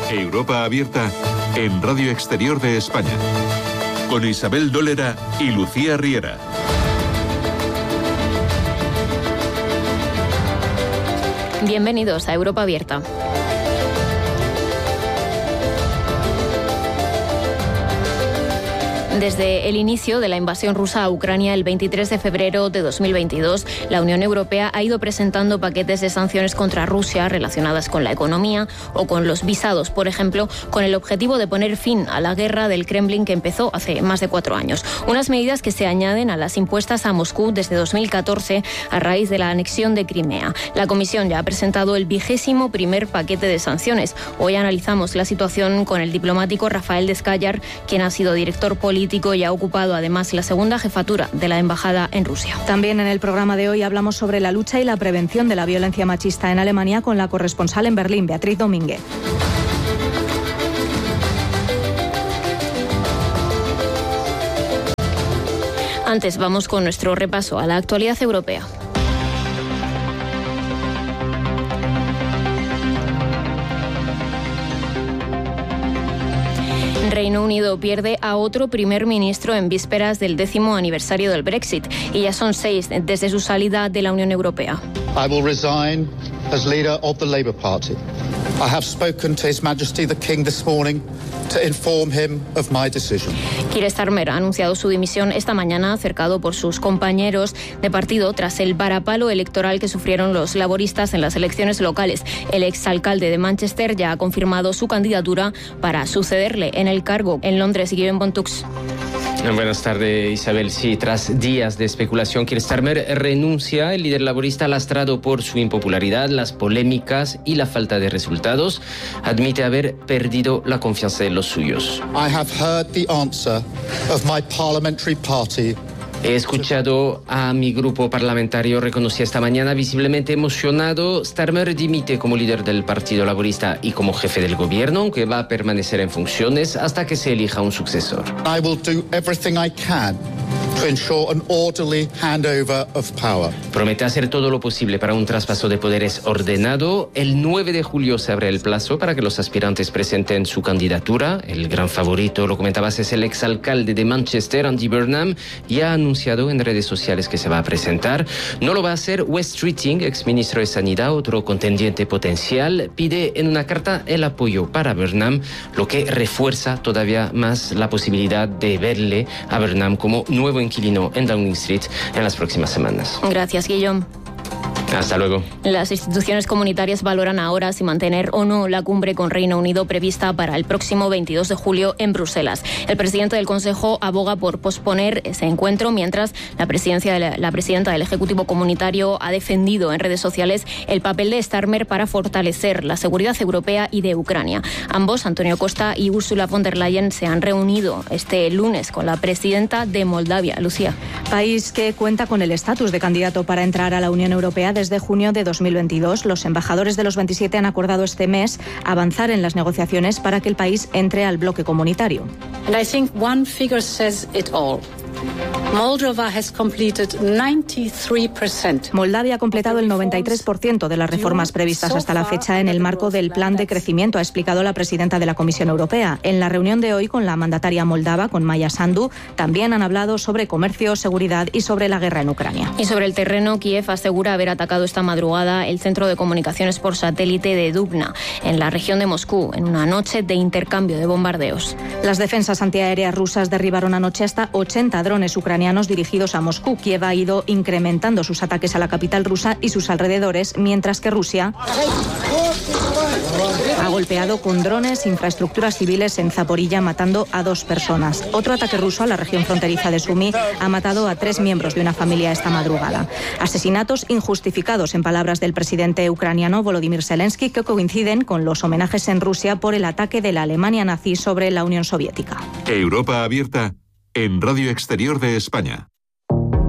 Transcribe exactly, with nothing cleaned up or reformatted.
Europa Abierta en Radio Exterior de España, con Isabel Dólera y Lucía Riera. Bienvenidos a Europa Abierta. Desde el inicio de la invasión rusa a Ucrania el veintitrés de febrero de dos mil veintidós, la Unión Europea ha ido presentando paquetes de sanciones contra Rusia relacionadas con la economía o con los visados, por ejemplo, con el objetivo de poner fin a la guerra del Kremlin que empezó hace más de cuatro años. Unas medidas que se añaden a las impuestas a Moscú desde dos mil catorce a raíz de la anexión de Crimea. La Comisión ya ha presentado el vigésimo primer paquete de sanciones. Hoy analizamos la situación con el diplomático Rafael Descallar, quien ha sido director político y ha ocupado además la segunda jefatura de la embajada en Rusia. También en el programa de hoy hablamos sobre la lucha y la prevención de la violencia machista en Alemania con la corresponsal en Berlín, Beatriz Domínguez. Antes vamos con nuestro repaso a la actualidad europea. Reino Unido pierde a otro primer ministro en vísperas del décimo aniversario del Brexit y ya son seis desde su salida de la Unión Europea. I will resign as leader of the Labour Party. I have spoken to His Majesty the King this morning to inform him of my decision. Keir Starmer ha anunciado su dimisión esta mañana, cercado por sus compañeros de partido tras el varapalo electoral que sufrieron los laboristas en las elecciones locales. El exalcalde de Manchester ya ha confirmado su candidatura para sucederle en el cargo. En Londres, Guillaume Bontux. Buenas tardes, Isabel. Sí, tras días de especulación, Keir Starmer renuncia. El líder laborista, lastrado por su impopularidad, las polémicas y la falta de resultados, admite haber perdido la confianza de los suyos. I have heard the answer of my parliamentary party. He escuchado a mi grupo parlamentario, reconocía esta mañana, visiblemente emocionado. Starmer dimite como líder del Partido Laborista y como jefe del gobierno, aunque va a permanecer en funciones hasta que se elija un sucesor. I will do everything I can to ensure an orderly handover of power. Promete hacer todo lo posible para un traspaso de poderes ordenado. El nueve de julio se abre el plazo para que los aspirantes presenten su candidatura. El gran favorito, lo comentabas, es el exalcalde de Manchester, Andy Burnham. Ya ha anunciado en redes sociales que se va a presentar. No lo va a hacer Wes Streeting, exministro de Sanidad, otro contendiente potencial. Pide en una carta el apoyo para Burnham, lo que refuerza todavía más la posibilidad de verle a Burnham como nuevo inquilino en Downing Street en las próximas semanas. Gracias, Guillaume. Hasta luego. Las instituciones comunitarias valoran ahora si mantener o no la cumbre con Reino Unido prevista para el próximo veintidós de julio en Bruselas. El presidente del Consejo aboga por posponer ese encuentro, mientras la, presidencia de la, la presidenta del Ejecutivo Comunitario ha defendido en redes sociales el papel de Starmer para fortalecer la seguridad europea y de Ucrania. Ambos, Antonio Costa y Ursula von der Leyen, se han reunido este lunes con la presidenta de Moldavia, Lucía. País que cuenta con el estatus de candidato para entrar a la Unión Europea desde junio de dos mil veintidós. Los embajadores de los veintisiete han acordado este mes avanzar en las negociaciones para que el país entre al bloque comunitario. And I think one figure says it all. Moldova has completed ninety-three percent. Moldavia ha completado el noventa y tres por ciento de las reformas previstas hasta la fecha en el marco del plan de crecimiento, ha explicado la presidenta de la Comisión Europea. En la reunión de hoy con la mandataria moldava, con Maya Sandu, también han hablado sobre comercio, seguridad y sobre la guerra en Ucrania. Y sobre el terreno, Kiev asegura haber atacado esta madrugada el centro de comunicaciones por satélite de Dubna, en la región de Moscú, en una noche de intercambio de bombardeos. Las defensas antiaéreas rusas derribaron anoche hasta ochenta drones ucranianos dirigidos a Moscú. Kiev ha ido incrementando sus ataques a la capital rusa y sus alrededores, mientras que Rusia ha golpeado con drones infraestructuras civiles en Zaporilla, matando a dos personas. Otro ataque ruso a la región fronteriza de Sumy ha matado a tres miembros de una familia esta madrugada. Asesinatos injustificados, en palabras del presidente ucraniano Volodymyr Zelensky, que coinciden con los homenajes en Rusia por el ataque de la Alemania nazi sobre la Unión Soviética. Europa Abierta en Radio Exterior de España.